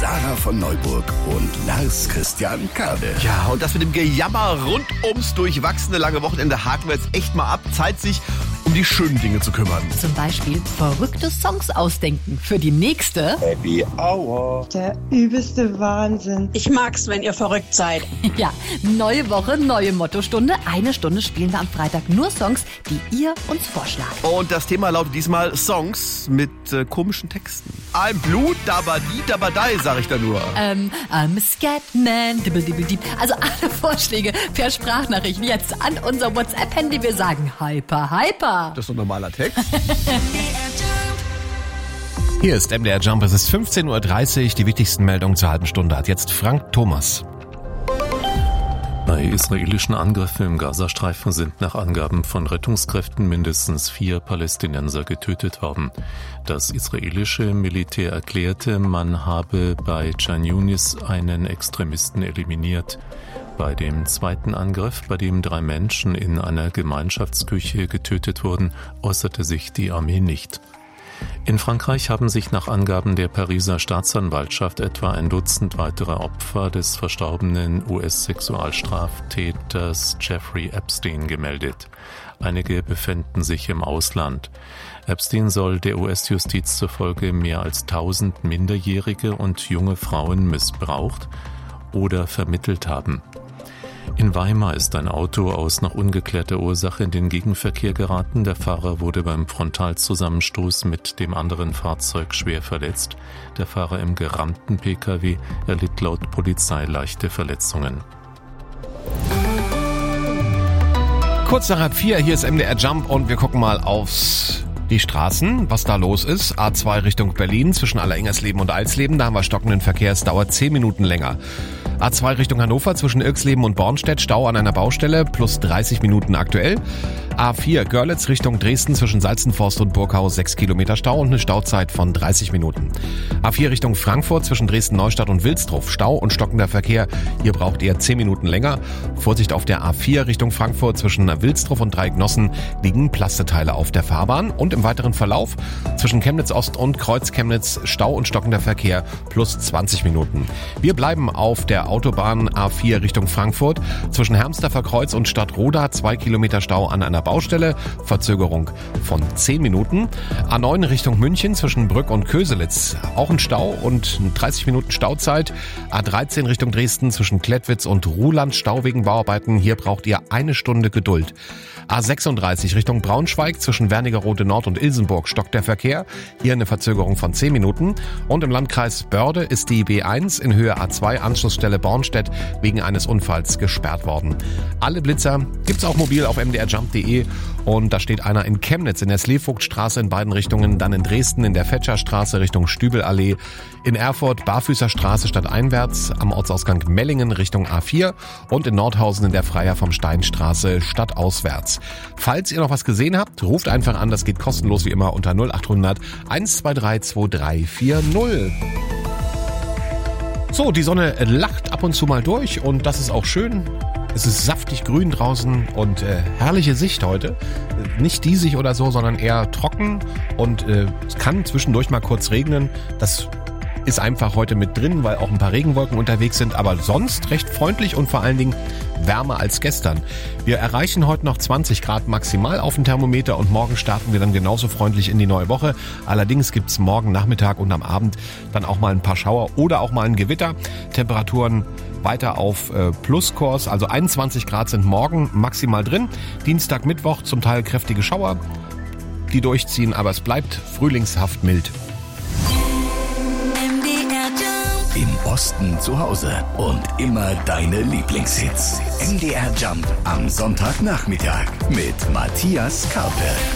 Sarah von Neuburg und Lars Christian Kade. Ja, und das mit dem Gejammer rund ums durchwachsene lange Wochenende haken wir jetzt echt mal ab. Zeit, sich um die schönen Dinge zu kümmern. Zum Beispiel verrückte Songs ausdenken für die nächste Happy Hour. Der übelste Wahnsinn. Ich mag's, wenn ihr verrückt seid. Ja, neue Woche, neue Mottostunde. Eine Stunde spielen wir am Freitag nur Songs, die ihr uns vorschlagt. Und das Thema lautet diesmal Songs mit komischen Texten. I'm blue, dabadi, dabadai, sag ich da nur. I'm a Scatman, dibble, dibble, dieb. Also alle Vorschläge per Sprachnachricht jetzt an unser WhatsApp-Handy. Wir sagen Hyper, Hyper. Das ist doch normaler Text. Hier ist MDR Jump, es ist 15.30 Uhr. Die wichtigsten Meldungen zur halben Stunde hat jetzt Frank Thomas. Bei israelischen Angriffen im Gazastreifen sind nach Angaben von Rettungskräften mindestens 4 Palästinenser getötet worden. Das israelische Militär erklärte, man habe bei Khan Yunis einen Extremisten eliminiert. Bei dem zweiten Angriff, bei dem 3 Menschen in einer Gemeinschaftsküche getötet wurden, äußerte sich die Armee nicht. In Frankreich haben sich nach Angaben der Pariser Staatsanwaltschaft etwa ein Dutzend weiterer Opfer des verstorbenen US-Sexualstraftäters Jeffrey Epstein gemeldet. Einige befänden sich im Ausland. Epstein soll der US-Justiz zufolge mehr als 1000 Minderjährige und junge Frauen missbraucht oder vermittelt haben. In Weimar ist ein Auto aus noch ungeklärter Ursache in den Gegenverkehr geraten. Der Fahrer wurde beim Frontalzusammenstoß mit dem anderen Fahrzeug schwer verletzt. Der Fahrer im gerammten Pkw erlitt laut Polizei leichte Verletzungen. Kurz nach 4:30, hier ist MDR Jump und wir gucken mal aufs die Straßen, was da los ist. A2 Richtung Berlin zwischen Allerengersleben und Alsleben, da haben wir stockenden Verkehr, es dauert 10 Minuten länger. A2 Richtung Hannover zwischen Irxleben und Bornstedt, Stau an einer Baustelle, plus 30 Minuten aktuell. A4 Görlitz Richtung Dresden zwischen Salzenforst und Burgau, 6 Kilometer Stau und eine Stauzeit von 30 Minuten. A4 Richtung Frankfurt zwischen Dresden-Neustadt und Wilsdruff, Stau und stockender Verkehr. Hier braucht ihr 10 Minuten länger. Vorsicht auf der A4 Richtung Frankfurt zwischen Wilsdruff und Dreiecknossen liegen Plasteteile auf der Fahrbahn. Und im weiteren Verlauf zwischen Chemnitz Ost und Kreuz Chemnitz, Stau und stockender Verkehr plus 20 Minuten. Wir bleiben auf der Autobahn A4 Richtung Frankfurt zwischen Hermsdorfer Kreuz und Stadtroda, 2 Kilometer Stau an einer Baustelle, Verzögerung von 10 Minuten. A9 Richtung München zwischen Brück und Köselitz, auch ein Stau und 30 Minuten Stauzeit. A13 Richtung Dresden zwischen Klettwitz und Ruhland, Stau wegen Bauarbeiten, hier braucht ihr 1 Stunde Geduld. A36 Richtung Braunschweig zwischen Wernigerode Nord und Ilsenburg stockt der Verkehr, hier eine Verzögerung von 10 Minuten. Und im Landkreis Börde ist die B1 in Höhe A2 Anschlussstelle Bornstedt wegen eines Unfalls gesperrt worden. Alle Blitzer gibt's auch mobil auf mdrjump.de und da steht einer in Chemnitz in der Sleevogtstraße in beiden Richtungen, dann in Dresden in der Fetscherstraße Richtung Stübelallee, in Erfurt Barfüßerstraße stadteinwärts, am Ortsausgang Mellingen Richtung A4 und in Nordhausen in der Freier vom Steinstraße stadtauswärts. Falls ihr noch was gesehen habt, ruft einfach an, das geht kostenlos wie immer unter 0800 123 2340. So, die Sonne lacht ab und zu mal durch und das ist auch schön. Es ist saftig grün draußen und herrliche Sicht heute. Nicht diesig oder so, sondern eher trocken und es kann zwischendurch mal kurz regnen. Das ist einfach heute mit drin, weil auch ein paar Regenwolken unterwegs sind, aber sonst recht freundlich und vor allen Dingen wärmer als gestern. Wir erreichen heute noch 20 Grad maximal auf dem Thermometer und morgen starten wir dann genauso freundlich in die neue Woche. Allerdings gibt's morgen Nachmittag und am Abend dann auch mal ein paar Schauer oder auch mal ein Gewitter. Temperaturen weiter auf Pluskurs, also 21 Grad sind morgen maximal drin. Dienstag, Mittwoch zum Teil kräftige Schauer, die durchziehen, aber es bleibt frühlingshaft mild. Im Osten zu Hause und immer deine Lieblingshits. MDR Jump am Sonntagnachmittag mit Matthias Karpe.